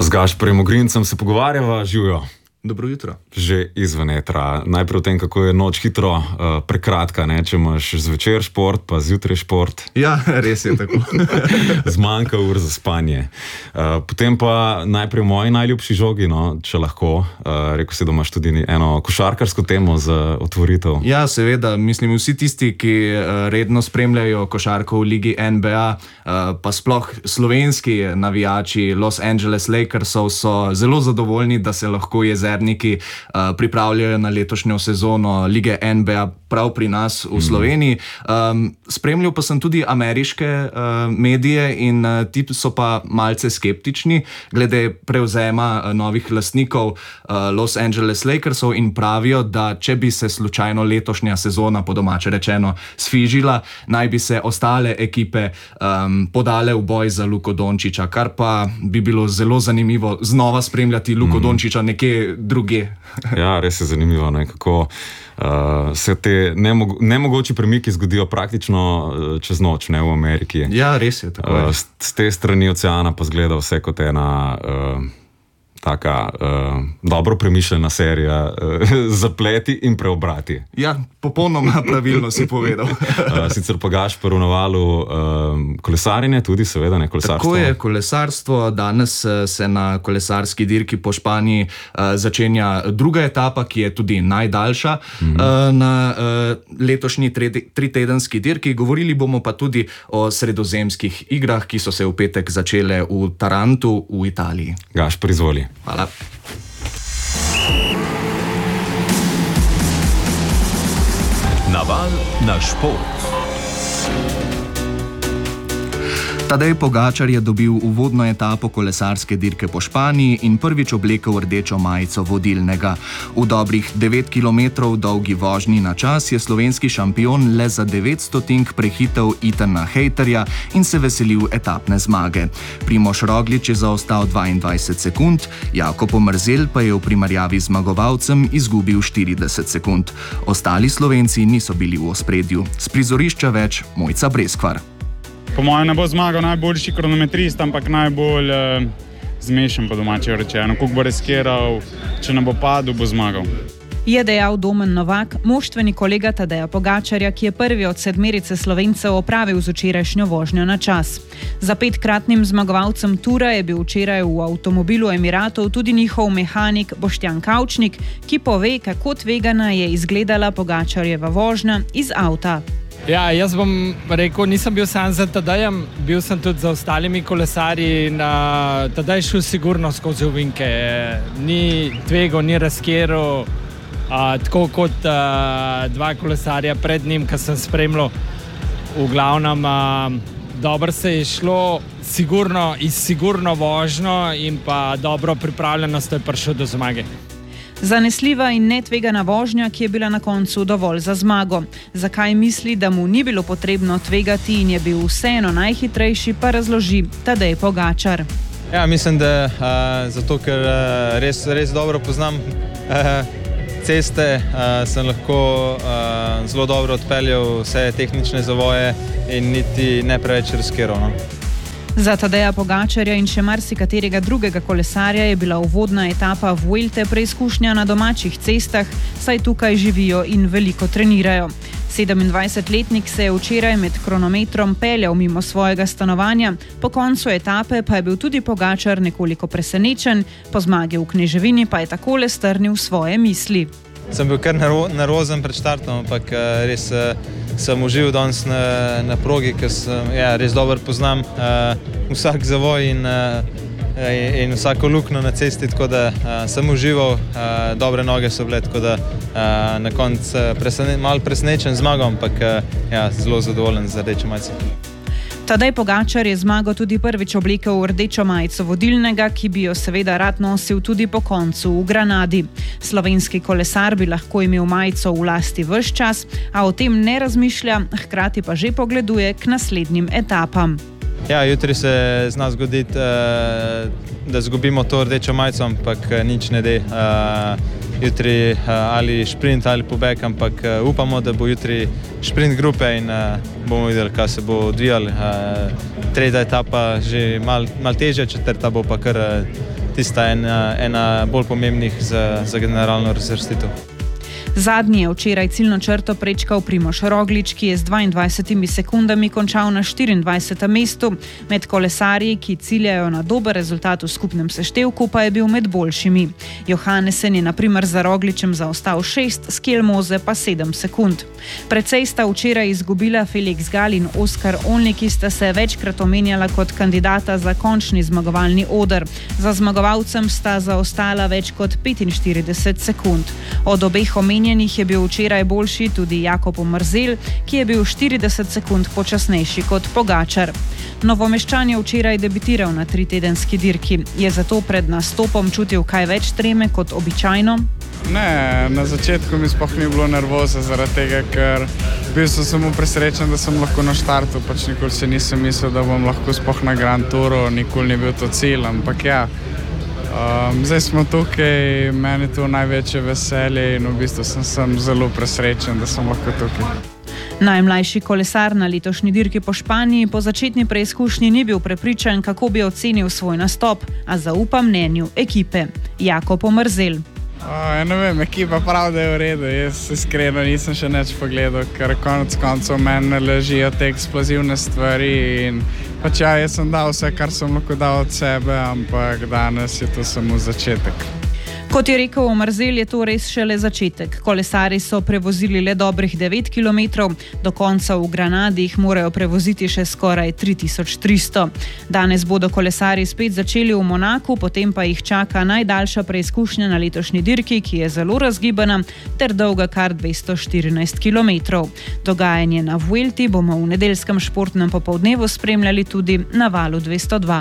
Z Gašperjem Ogrincem se pogovarjava, živijo. Dobro jutro. Že izven etra. Najprej o tem, kako je noč hitro prekratka, ne? Če imaš zvečer šport, pa zjutraj šport. Ja, res je tako. Zmanjka ur za spanje. Potem pa najprej v moji najljubši žogi, no, če lahko. Rekel si, da imaš tudi eno košarkarsko temo za otvoritev. Ja, seveda. Mislim, vsi tisti, ki redno spremljajo košarko v ligi NBA, pa sploh slovenski navijači Los Angeles Lakersov so zelo zadovoljni, da se lahko jezerniki pripravljajo na letošnjo sezono lige NBA prav pri nas v Sloveniji. Spremljal pa sem tudi ameriške medije in ti so pa malce skeptični glede prevzema novih lastnikov Los Angeles Lakersov in pravijo, da če bi se slučajno letošnja sezona, po domače rečeno, sfižila, naj bi se ostale ekipe podale v boj za Luko Dončića, kar pa bi bilo zelo zanimivo znova spremljati Luko Dončića nekje druge. Ja, res je zanimivo, ne, kako se te nemogoči premiki zgodijo praktično čez noč, ne, v Ameriki. Ja, res je tako. Z te strani oceana pa zgleda vse kot ena taka dobro premišljena serija zapleti in preobrati. Ja, popolnoma pravilno si povedal. Sicer pa Gašper v navalu kolesarjenje tudi, seveda, ne, kolesarstvo. Tako je, kolesarstvo. Danes se na kolesarski dirki po Španiji začenja druga etapa, ki je tudi najdaljša na letošnji tritedenski dirki. Govorili bomo pa tudi o sredozemskih igrah, ki so se v petek začele v Tarantu v Italiji. Gašper, izvoli. Hvala. Naval na šport. Tadej Pogačar je dobil uvodno etapo kolesarske dirke po Španiji in prvič oblekel rdečo majico vodilnega. V dobrih 9 km dolgi vožnji na čas je slovenski šampion le za 900 prehitel Etana Hayterja in se veselil etapne zmage. Primož Roglič je zaostal 22 sekund, Jakob Omerzel pa je v primerjavi z zmagovalcem izgubil 40 sekund. Ostali Slovenci niso bili v ospredju. S prizorišča več Mojca Breskvar. Po mojem ne bo zmagal najboljši kronometrist, ampak najbolj zmešan, po domače rečeno. Koliko bo riskiral, če ne bo padel, bo zmagal. Je dejal Domen Novak, moštveni kolega Tadeja Pogačarja, ki je prvi od sedmerice Slovencev opravil z včerajšnjo vožnjo na čas. Za 5-kratnim zmagovalcem tura je bil včeraj v avtomobilu Emiratov tudi njihov mehanik Boštjan Kavčnik, ki pove, kako tvegana je izgledala Pogačarjeva vožnja iz avta. Ja, jaz bom rekel, nisem bil sam za Tadejem, bil sem tudi za ostalimi kolesarji. Tadej šel sigurno skozi ovinke, ni tvegal, ni riskiral, tako kot dva kolesarja pred njim, ki sem spremljal. V glavnem, dobro se je šlo, sigurno vožnjo in pa dobro pripravljenost je prišel do zmage. Zanesljiva in netvegana vožnja, ki je bila na koncu dovolj za zmago. Zakaj misli, da mu ni bilo potrebno tvegati in je bil vseeno najhitrejši, pa razloži Tadej Pogačar. Ja, mislim, da zato, ker res dobro poznam ceste, sem lahko zelo dobro odpeljal vse tehnične zavoje in niti ne preveč riskiral, no. Za Tadeja Pogačarja in še marsikaterega drugega kolesarja je bila uvodna etapa Vuelte preizkušnja na domačih cestah, saj tukaj živijo in veliko trenirajo. 27-letnik se je včeraj med kronometrom peljal mimo svojega stanovanja, po koncu etape pa je bil tudi Pogačar nekoliko presenečen, po zmagi v Kneževini pa je takole strnil svoje misli. Sem bil kar nervozen pred štartom, ampak res sem užival danes na progi, ker res dobro poznam vsak zavoj in vsako luknjo na cesti, tako da sem užival, dobre noge so bile, tako da na koncu malo presenečen zmago, ampak zelo zadovoljen z rdečo majico. Tadej Pogačar je zmago tudi prvič oblekel v rdečo majico vodilnega, ki bi jo seveda rad nosil tudi po koncu v Granadi. Slovenski kolesar bi lahko imel majico v lasti ves čas, a o tem ne razmišlja, hkrati pa že pogleduje k naslednjim etapam. Ja, jutri se zna zgoditi, da zgubimo to rdečo majico, ampak nič ne de. Jutri ali šprint ali pobeg, ampak upamo, da bo jutri šprint grupe in bomo videli, kaj se bo odvijalo. Tretja etapa že malo težja, četrta bo pa kar tista ena bolj pomembnih za generalno razvrstitev. Zadnji je včeraj ciljno črto prečkal Primož Roglič, ki je z 22 sekundami končal na 24. mestu. Med kolesarji, ki ciljajo na dober rezultat v skupnem seštevku, pa je bil med boljšimi. Johannesen je na primer za Rogličem zaostal 6, Skelmoze pa 7 sekund. Precej sta včeraj izgubila Felix Gal in Oskar Onli, ki sta se večkrat omenjala kot kandidata za končni zmagovalni oder. Za zmagovalcem sta zaostala več kot 45 sekund. Od obeh omenjenih je bil včeraj boljši tudi Jakob Omerzel, ki je bil 40 sekund počasnejši kot Pogačar. Novomeščan je včeraj debitiral na 3-tedenski dirki. Je zato pred nastopom čutil kaj več treme kot običajno? Ne, na začetku mi sploh ni bilo nervoza zaradi tega, ker bil sem samo presrečen, da sem lahko na štartu, pač nikoli se nisem mislil, da bom lahko sploh na Grand Touru, nikoli ni bil to cilj, ampak ja. Zdaj smo tukaj, meni je to največje veselje in v bistvu sem zelo presrečen, da sem lahko tukaj. Najmlajši kolesar na letošnji dirki po Španiji po začetni preizkušnji ni bil prepričan, kako bi ocenil svoj nastop, a zaupa mnenju ekipe. Jakob Omerzel. Ne vem, ekipa pravi, da je v redu. Jaz iskreno nisem še nič pogledal, ker konec koncev meni ležijo te eksplozivne stvari in pač ja, jaz sem dal vse, kar sem lahko dal od sebe, ampak danes je to samo začetek. Kot je rekel Omerzel, je to res šele začetek. Kolesarji so prevozili le dobrih 9 km, do konca v Granadi jih morajo prevoziti še skoraj 3300. Danes bodo kolesarji spet začeli v Monaku, potem pa jih čaka najdaljša preizkušnja na letošnji dirki, ki je zelo razgibana ter dolga kar 214 km. Dogajanje na Vuelti bomo v nedeljskem športnem popoldnevu spremljali tudi na Valu 202.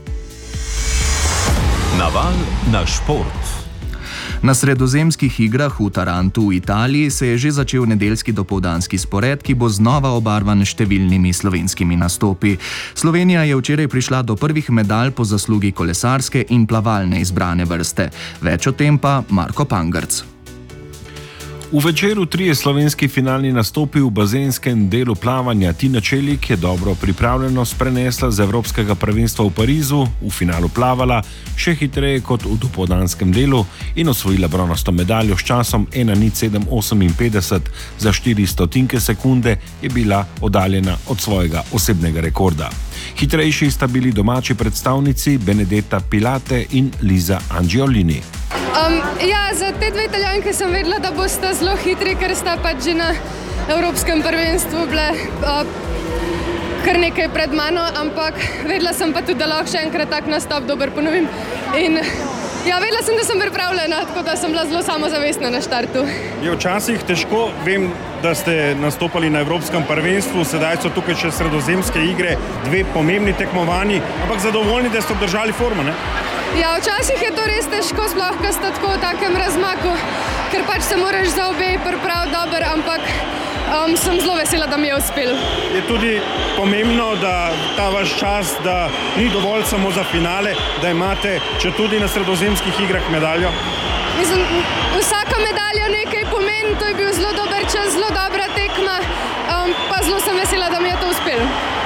Naval na šport. Na sredozemskih igrah v Tarantu v Italiji se je že začel nedeljski dopoldanski spored, ki bo znova obarvan številnimi slovenskimi nastopi. Slovenija je včeraj prišla do prvih medalj po zaslugi kolesarske in plavalne izbrane vrste. Več o tem pa Marko Pangrc. V večeru 3 slovenski finalni nastopi v bazenskem delu plavanja. Tina Čelik je dobro pripravljenost prenesla z Evropskega prvenstva v Parizu, v finalu plavala še hitreje kot v dopoldanskem delu in osvojila bronasto medaljo s časom 1:07:58 za 400 sekunde, je bila oddaljena od svojega osebnega rekorda. Hitrejši sta bili domači predstavnici Benedetta Pilate in Liza Angiolini. Za te dve Italijanke sem vedela, da boste zelo hitri, ker sta pač že na Evropskem prvenstvu bile kar nekaj pred mano, ampak vedela sem pa tudi, da lahko še enkrat tak nastop dober ponovim. In ja, vedela sem, da sem pripravljena, tako da sem bila zelo samozavestna na štartu. Je včasih težko, vem, da ste nastopali na Evropskem prvenstvu, sedaj so tukaj še sredozemske igre, 2 pomembni tekmovanji, ampak zadovoljni, da ste obdržali formo, ne? Ja, včasih je to res težko, sploh, ko ste tako v takem razmaku, ker pač se moraš za obe pripraviti dober, ampak sem zelo vesela, da mi je uspelo. Je tudi pomembno, da ta vaš čas, da ni dovolj samo za finale, da imate, če tudi na sredozemskih igrah, medaljo? Mislim, vsaka medalja nekaj pomeni, to je bil zelo dober čas, zelo dobra tekma, pa zelo sem vesela, da mi je to uspelo.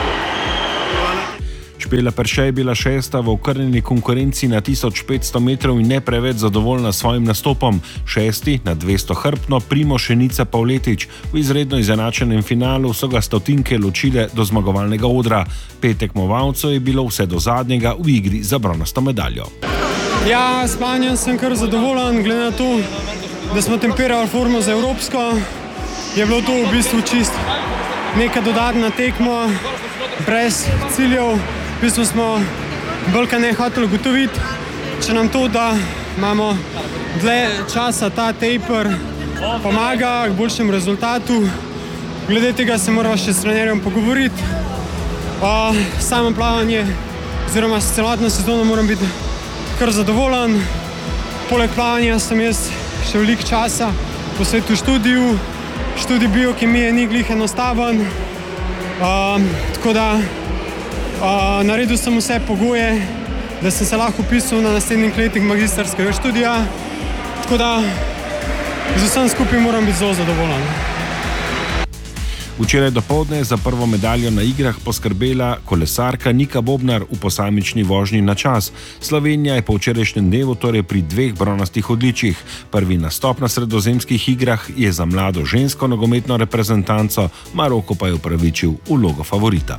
Špela Perše je bila 6. v okrnjeni konkurenci na 1500 metrov in ne preveč zadovoljna s svojim nastopom. 6. na 200 hrbtno Primož Šenica Pavletič. V izredno izenačenem finalu so ga stotinke ločile do zmagovalnega odra. 5 tekmovalcev je bilo vse do zadnjega v igri za bronasto medaljo. Ja, s spanjem sem kar zadovoljen, glede na to, da smo temperirali formo za evropsko. Je bilo to v bistvu čist neka dodatna tekma, brez ciljev. V bistvu smo bolj ne hoteli ugotoviti, če nam to, da imamo dlje časa ta taper, pomaga k boljšemu rezultatu. Glede tega se moramo še s trenerjem pogovoriti. Samo plavanje, oziroma s celotno sezono moram biti kar zadovoljen. Poleg plavanja sem jaz še veliko časa posvetil študiju. Študij biokemije ni glih enostaven, tako da naredil sem vse pogoje, da sem se lahko vpisal na naslednji letnik magistrskega študija, tako da z vsem skupaj moram biti zelo zadovoljen. Včeraj dopoldne je za prvo medaljo na igrah poskrbela kolesarka Nika Bobnar v posamični vožnji na čas. Slovenija je po včerajšnjem dnevu torej pri 2 bronastih odličjih. Prvi nastop na sredozemskih igrah je za mlado žensko nogometno reprezentanco, Maroko pa je upravičil vlogo favorita.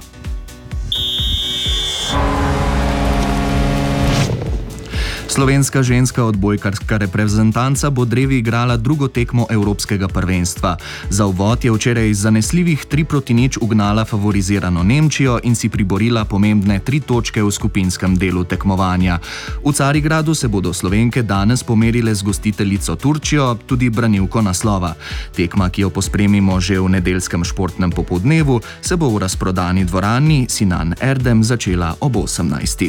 Slovenska ženska odbojkarska reprezentanca bo drevi igrala drugo tekmo Evropskega prvenstva. Za uvod je včeraj iz zanesljivih 3-0 ugnala favorizirano Nemčijo in si priborila pomembne 3 točke v skupinskem delu tekmovanja. V Carigradu se bodo Slovenke danes pomerile z gostiteljico Turčijo, tudi branilko naslova. Tekma, ki jo pospremimo že v nedeljskem športnem popoldnevu, se bo v razprodani dvorani Sinan Erdem začela ob 18.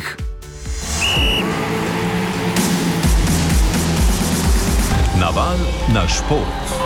Naval na šport.